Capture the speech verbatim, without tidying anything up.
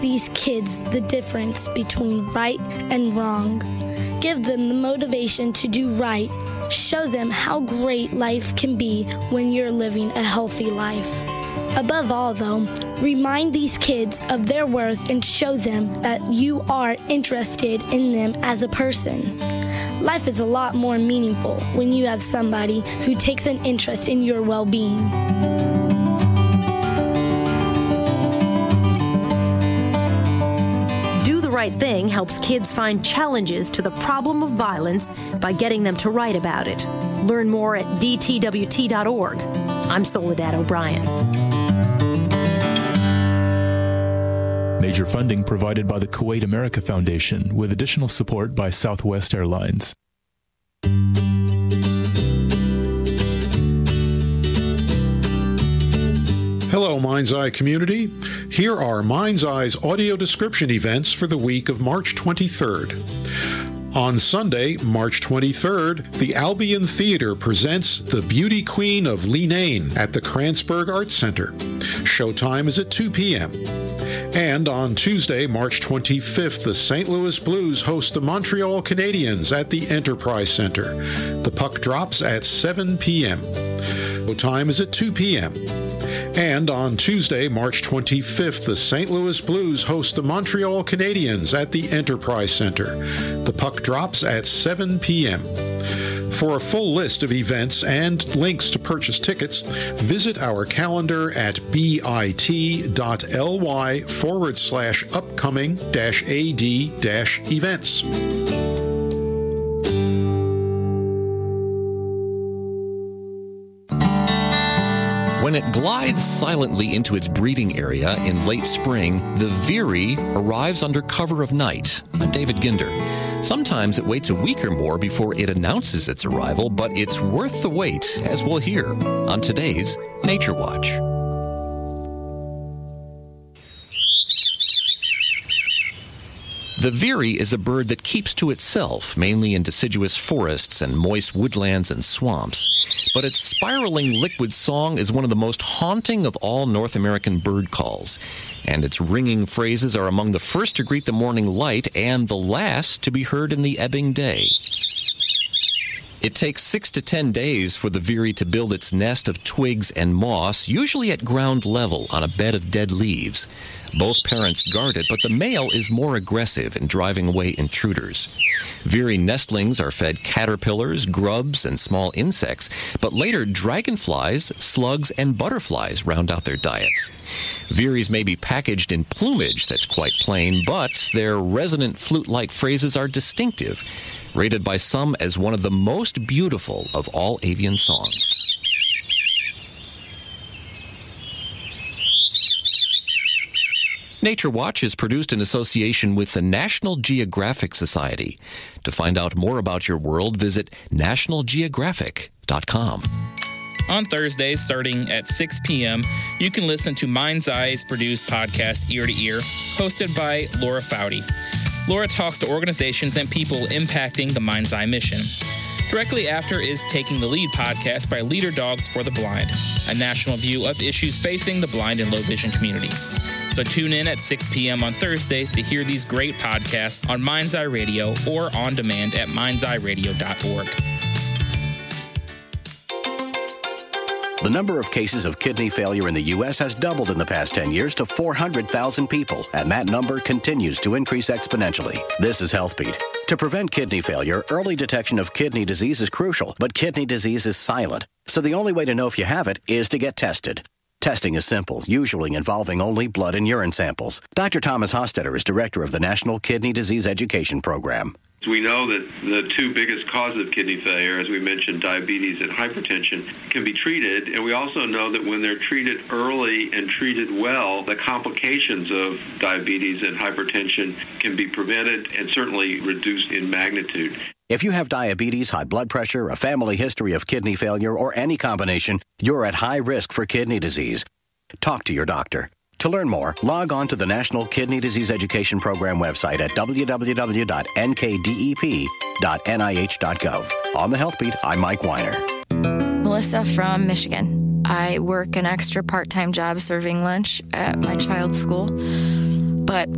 these kids the difference between right and wrong. Give them the motivation to do right. Show them how great life can be when you're living a healthy life. Above all, though, remind these kids of their worth and show them that you are interested in them as a person. Life is a lot more meaningful when you have somebody who takes an interest in your well-being. Do the Right Thing helps kids find challenges to the problem of violence by getting them to write about it. Learn more at d t w t dot org. I'm Soledad O'Brien. Major funding provided by the Kuwait America Foundation with additional support by Southwest Airlines. Hello, Mind's Eye community. Here are Mind's Eye's audio description events for the week of March twenty-third. On Sunday, March twenty-third, the Albion Theater presents The Beauty Queen of Leenane at the Kranzberg Arts Center. Showtime is at two p.m. And on Tuesday, March twenty-fifth, the Saint Louis Blues host the Montreal Canadiens at the Enterprise Center. The puck drops at seven p.m. Showtime is at two p.m. And on Tuesday, March twenty-fifth, the Saint Louis Blues host the Montreal Canadiens at the Enterprise Center. The puck drops at seven p.m. For a full list of events and links to purchase tickets, visit our calendar at bit.ly forward slash upcoming dash AD dash events. When it glides silently into its breeding area in late spring, the veery arrives under cover of night. I'm David Ginder. Sometimes it waits a week or more before it announces its arrival, but it's worth the wait, as we'll hear on today's Nature Watch. The veery is a bird that keeps to itself, mainly in deciduous forests and moist woodlands and swamps. But its spiraling liquid song is one of the most haunting of all North American bird calls. And its ringing phrases are among the first to greet the morning light and the last to be heard in the ebbing day. It takes six to ten days for the veery to build its nest of twigs and moss, usually at ground level on a bed of dead leaves. Both parents guard it, but the male is more aggressive in driving away intruders. Veery nestlings are fed caterpillars, grubs, and small insects, but later dragonflies, slugs, and butterflies round out their diets. Veeries may be packaged in plumage that's quite plain, but their resonant flute-like phrases are distinctive, rated by some as one of the most beautiful of all avian songs. Nature Watch is produced in association with the National Geographic Society. To find out more about your world, visit national geographic dot com. On Thursdays, starting at six p.m., you can listen to Mind's Eye's produced podcast, Ear to Ear, hosted by Laura Foudy. Laura talks to organizations and people impacting the Mind's Eye mission. Directly after is Taking the Lead podcast by Leader Dogs for the Blind, a national view of issues facing the blind and low vision community. So tune in at six p.m. on Thursdays to hear these great podcasts on Mind's Eye Radio or on demand at minds eye radio dot org. The number of cases of kidney failure in the U S has doubled in the past ten years to four hundred thousand people, and that number continues to increase exponentially. This is HealthBeat. To prevent kidney failure, early detection of kidney disease is crucial, but kidney disease is silent. So the only way to know if you have it is to get tested. Testing is simple, usually involving only blood and urine samples. Doctor Thomas Hostetter is director of the National Kidney Disease Education Program. We know that the two biggest causes of kidney failure, as we mentioned, diabetes and hypertension, can be treated. And we also know that when they're treated early and treated well, the complications of diabetes and hypertension can be prevented and certainly reduced in magnitude. If you have diabetes, high blood pressure, a family history of kidney failure, or any combination, you're at high risk for kidney disease. Talk to your doctor. To learn more, log on to the National Kidney Disease Education Program website at w w w dot n k d e p dot n i h dot gov. On the Health Beat, I'm Mike Weiner. Melissa from Michigan. I work an extra part-time job serving lunch at my child's school. But